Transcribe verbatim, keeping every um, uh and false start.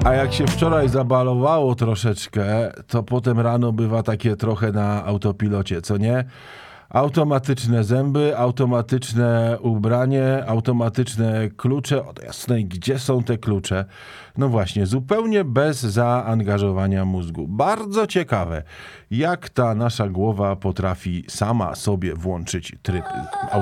A jak się wczoraj zabalowało troszeczkę, to potem rano bywa takie trochę na autopilocie, co nie? Automatyczne zęby, automatyczne ubranie, automatyczne klucze. O jasnej, gdzie są te klucze? No właśnie, zupełnie bez zaangażowania mózgu. Bardzo ciekawe, jak ta nasza głowa potrafi sama sobie włączyć tryb automatyczny.